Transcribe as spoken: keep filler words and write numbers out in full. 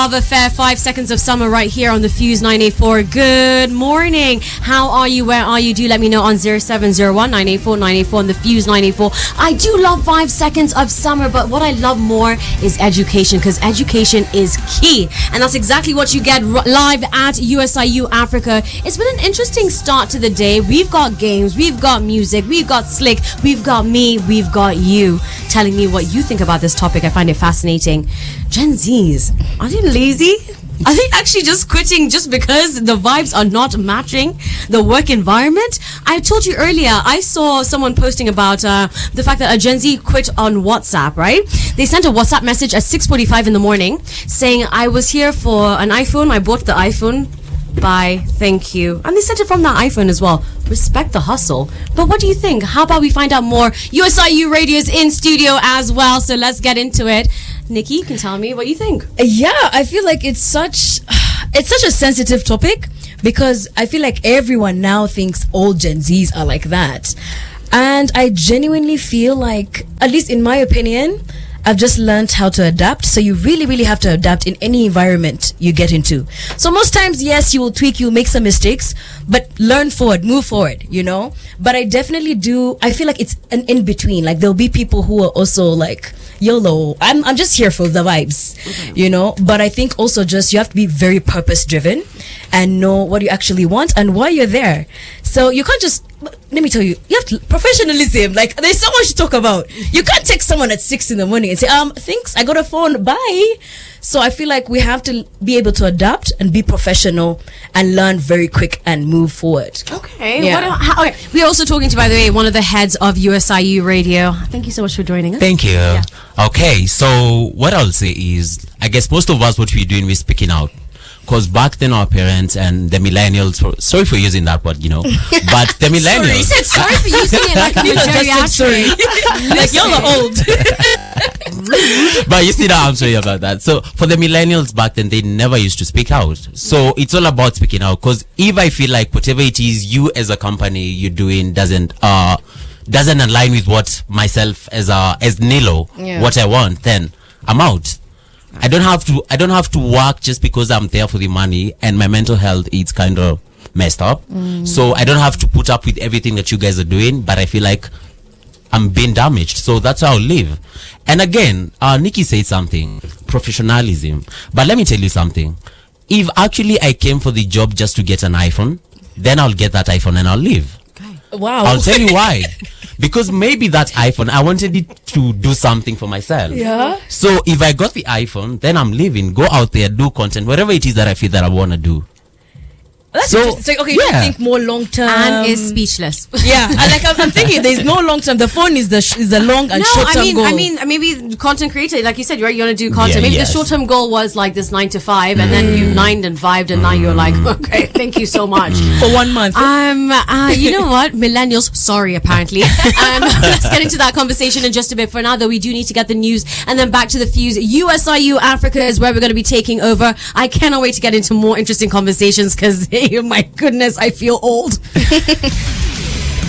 Of a fair five seconds of summer right here on the Fuse nine eight four. Good morning. How are you? Where are you? Do let me know on zero seven zero one nine eight four nine eight four on the Fuse nine eight four. I do love five seconds of summer, but what I love more is education, because education is key, and that's exactly what you get r- live at U S I U Africa. It's been an interesting start to the day. We've got games, we've got music, we've got Slick, we've got me, we've got you telling me what you think about this topic. I find it fascinating. Gen Zs, are they lazy? Are they actually just quitting just because the vibes are not matching the work environment? I told you earlier, I saw someone posting about uh, the fact that a Gen Z quit on WhatsApp, right? They sent a WhatsApp message at six forty-five in the morning saying, I was here for an iPhone, I bought the iPhone, bye, thank you. And they sent it from that iPhone as well. Respect the hustle. But what do you think? How about we find out more? U S I U Radio is in studio as well, so let's get into it. Nikki, you can tell me what you think. Yeah, I feel like it's such it's such a sensitive topic, because I feel like everyone now thinks all Gen Zs are like that. And I genuinely feel like, at least in my opinion, I've just learned how to adapt. So you really, really have to adapt in any environment you get into. So most times, yes, you will tweak, you'll make some mistakes, but learn forward, move forward, you know? But I definitely do, I feel like it's an in-between. Like, there'll be people who are also like, YOLO, I'm, I'm just here for the vibes, okay. You know? But I think also just, you have to be very purpose-driven and know what you actually want and why you're there. So you can't just, let me tell you, you have to, professionalism, like, there's so much to talk about. You can't text someone at six in the morning and say, um, thanks, I got a phone, bye. So I feel like we have to be able to adapt and be professional and learn very quick and move forward. Okay. Yeah. What, how, okay. We're also talking to, by the way, one of the heads of U S I U Radio. Thank you so much for joining us. Thank you. Yeah. Okay, so what I'll say is, I guess most of us, what we're doing, we're speaking out. Because back then, our parents and the millennials, for, sorry for using that word, you know, but the millennials. Sorry, sorry for using it like I'm a geriatric. Like, y'all are old. But you see that, I'm sorry about that. So for the millennials back then, they never used to speak out. So it's all about speaking out. Because if I feel like whatever it is you as a company you're doing doesn't uh doesn't align with what myself as a as Nilo, yeah. what I want, then I'm out. I don't have to I don't have to work just because I'm there for the money, and my mental health is kind of messed up. Mm. So I don't have to put up with everything that you guys are doing, but I feel like I'm being damaged. So that's how I'll live. And again, uh, Nikki said something, professionalism. But let me tell you something. If actually I came for the job just to get an iPhone, then I'll get that iPhone and I'll leave. Okay. Wow. I'll tell you why. Because maybe that iPhone, I wanted it to do something for myself. Yeah. So if I got the iPhone, then I'm leaving. Go out there, do content, whatever it is that I feel that I want to do. That's so, interesting. So, okay, you yeah. think more long term. Anne is speechless. Yeah, and like I'm, I'm thinking, there's no long term. The phone is the sh- is the long and no, short term I mean, goal. I mean, maybe content creator, like you said, right? You want to do content. Yeah, maybe yes. the short term goal was like this nine to five, and mm. then you nined and vibed, and mm. now you're like, okay, thank you so much for one month. Um, uh, you know what, millennials? Sorry, apparently. Um, let's get into that conversation in just a bit. For now, though, we do need to get the news, and then back to the Fuse. U S I U Africa is where we're going to be taking over. I cannot wait to get into more interesting conversations because, oh my goodness, I feel old.